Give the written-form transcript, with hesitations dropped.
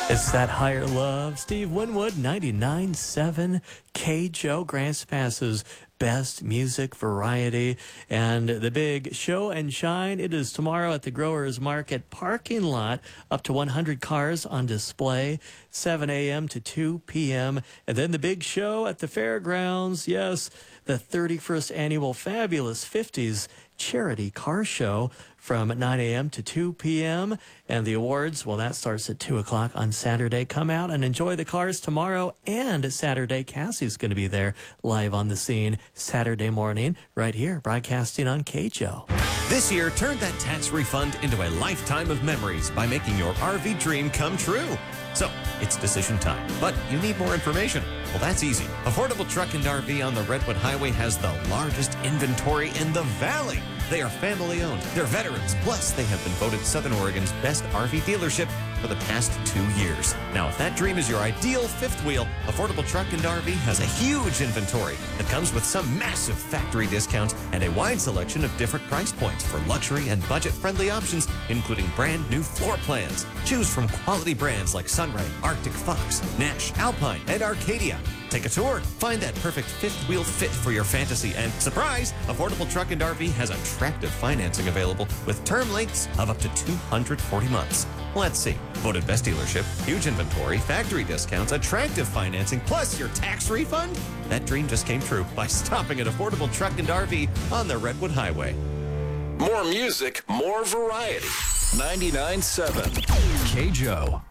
It's that higher love. Steve Winwood, 99.7 KJO Grants Pass's best music variety. And the big show and shine, it is tomorrow at the Growers Market parking lot. Up to 100 cars on display, 7 a.m. to 2 p.m. And then the big show at the fairgrounds. Yes, the 31st annual Fabulous 50s Charity Car Show from 9 a.m. to 2 p.m. And the awards, well, that starts at 2 o'clock on Saturday. Come out and enjoy the cars tomorrow and Saturday. Cassie's going to be there live on the scene Saturday morning right here, broadcasting on KJO. This year, turn that tax refund into a lifetime of memories by making your RV dream come true. So, it's decision time, but you need more information. Well, that's easy. Affordable Truck and RV on the Redwood Highway has the largest inventory in the valley. They are family-owned, they're veterans, plus they have been voted Southern Oregon's best RV dealership for the past 2 years. Now, if that dream is your ideal fifth wheel, Affordable Truck and RV has a huge inventory that comes with some massive factory discounts and a wide selection of different price points for luxury and budget-friendly options, including brand new floor plans. Choose from quality brands like Sunray, Arctic Fox, Nash, Alpine, and Arcadia. Take a tour, find that perfect fifth wheel fit for your fantasy, and surprise, Affordable Truck and RV has attractive financing available with term lengths of up to 240 months. Let's see. Voted best dealership, huge inventory, factory discounts, attractive financing, plus your tax refund? That dream just came true by stopping at Affordable Truck and RV on the Redwood Highway. More music, more variety. 99.7 KJO.